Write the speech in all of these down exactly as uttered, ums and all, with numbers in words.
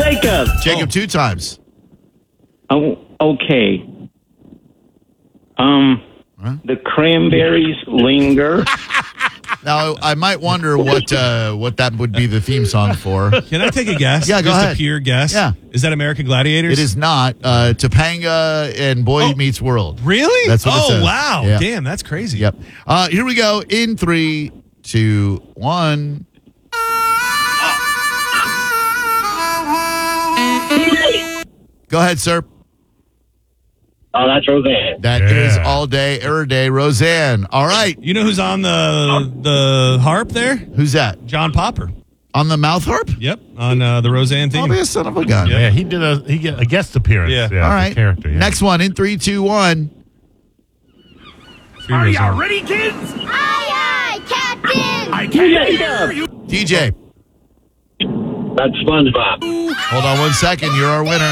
Jacob. Jacob, Oh. two times. Oh, okay. Um, Huh? the cranberries linger. Now, I might wonder what uh, what that would be the theme song for. Can I take a guess? Yeah, go Just ahead. a pure guess. Yeah. Is that American Gladiators? It is not. Uh, Topanga and Boy Oh. Meets World. Really? That's what it oh, says. wow. Yeah. Damn, that's crazy. Yep. Uh, here we go. In three, two, one. Go ahead, sir. Oh, that's Roseanne. That Yeah. is all day, every day, Roseanne. All right. You know who's on the the harp there? Who's that? John Popper. On the mouth harp? Yep, on uh, the Roseanne theme. I'll be a son of a gun. Yeah, he did a he get a guest appearance. Yeah. Yeah, All the right. character. Yeah. Next one. In three, two, one. Free Roseanne. ready, kids? Aye, aye, Captain! I can't hear you. D J, That's SpongeBob. hold on one second. You're our winner.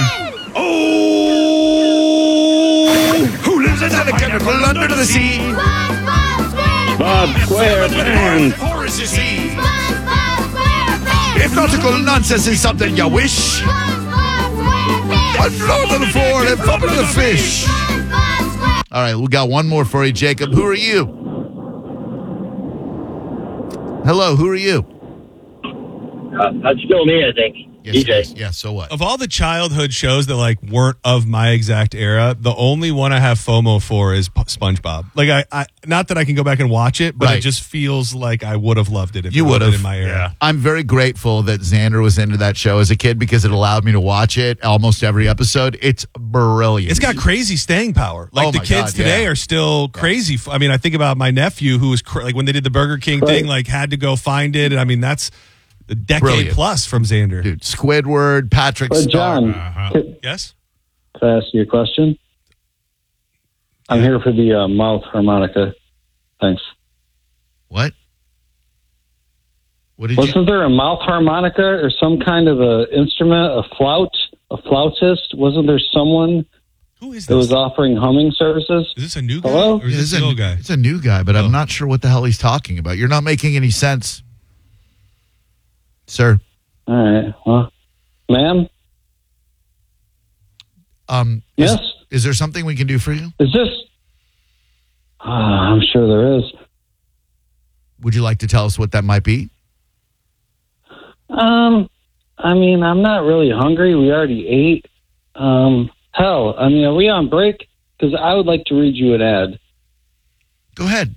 Oh! Who lives in the Chemical under the sea. SpongeBob SquarePants! Bob SquarePants. Forest is he. SpongeBob SquarePants! If nautical nonsense is something you wish, SpongeBob SquarePants! I'd float on the floor and pump the fish. SpongeBob SquarePants! All right, we got one more for you, Jacob. Who are you? Hello, who are you? Uh, that's still me, I think. Yes, D J. yes, yeah, so what? Of all the childhood shows that like weren't of my exact era, the only one I have FOMO for is P- SpongeBob. Like I, I, not that I can go back and watch it, but Right. it just feels like I would have loved it if You it would was have. in my era. Yeah. I'm very grateful that Xander was into that show as a kid because it allowed me to watch it almost every episode. It's brilliant. It's got crazy staying power. Like Oh the my kids God, today yeah. are still crazy. I mean, I think about my nephew who was cr- like when they did the Burger King thing, like had to go find it. And I mean, that's a decade Brilliant. plus from Xander. Dude, Squidward, Patrick But Star. John, Uh-huh. could, Yes. could I ask you a question? I'm here for the uh, mouth harmonica. Thanks. What? What did you? Wasn't there a mouth harmonica or some kind of a instrument, a flout, a flautist? Wasn't there someone Who is that this? was offering humming services? Is this a new guy Hello? or is this It's the a, old guy? it's a new guy, but Oh. I'm not sure what the hell he's talking about. You're not making any sense, sir. All right. Well, ma'am? Um, is, Yes? is there something we can do for you? Is this? Uh, I'm sure there is. Would you like to tell us what that might be? Um, I mean, I'm not really hungry. We already ate. Um, hell, I mean, are we on break? Because I would like to read you an ad. Go ahead.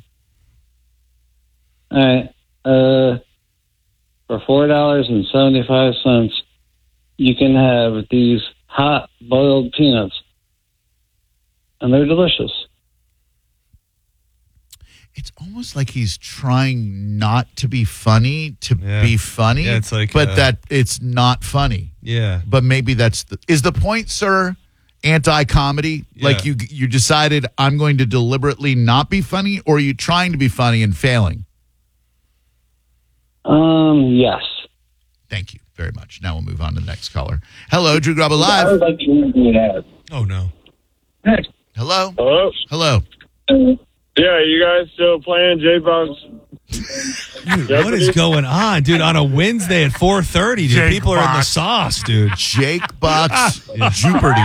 All right. Uh, for four dollars and seventy-five cents, you can have these hot boiled peanuts, and they're delicious. It's almost like he's trying not to be funny to Yeah. be funny. Yeah, it's like, but uh, that it's not funny. Yeah. But maybe that's the, is the point, sir? Anti-comedy, Yeah. like you you decided I'm going to deliberately not be funny, or are you trying to be funny and failing? Um, yes. Thank you very much. Now we'll move on to the next caller. Hello, Drew Grubba I Live. would like to read you an ad. Oh no. Hello, Hello? hello. Yeah, you guys still playing J-Box? Dude, what is going on, dude? On a Wednesday at four thirty, dude. Jake People are in the Box. sauce, dude. Jake Box Jeopardy.